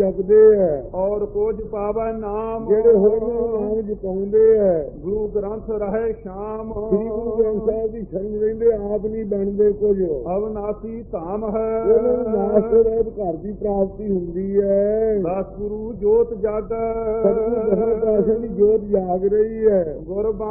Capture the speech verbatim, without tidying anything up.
ਜਪਦੇ ਹੈ ਔਰ ਕੁਝ ਪਾਵੈ ਨਾਮ ਜਿਹੜੇ ਹੋਰਾਂ ਨੂੰ ਨਾਮ ਜਪਾਉਂਦੇ ਹੈ ਗੁਰੂ ਗ੍ਰੰਥ ਰਹੇ ਸ਼ਾਮ ਸ੍ਰੀ ਗੁਰੂ ਗ੍ਰੰਥ ਸਾਹਿਬ ਦੀ ਸ਼ਰਨ ਰਹਿੰਦੇ ਆਪ ਨਹੀਂ ਬਣਦੇ ਕੁਝ ਅਵਨਾਸੀ ਧਾਮ ਹੈ ਉਹਨਾਂ ਨੂੰ ਨਾਸ ਤੋਂ ਰਹਿਤ ਘਰ ਦੀ ਪ੍ਰਾਪਤੀ ਹੁੰਦੀ ਹੈ ਦਸ ਗੁਰੂ ਜੋਤ ਜਾਗੈ ਸਤਿਗੁਰੂ ਦਸਵੇਂ ਪਾਤਸ਼ਾਹ ਦੀ ਜੋਤ ਜਾਗ ਰਹੀ ਹੈ ਗੁਰ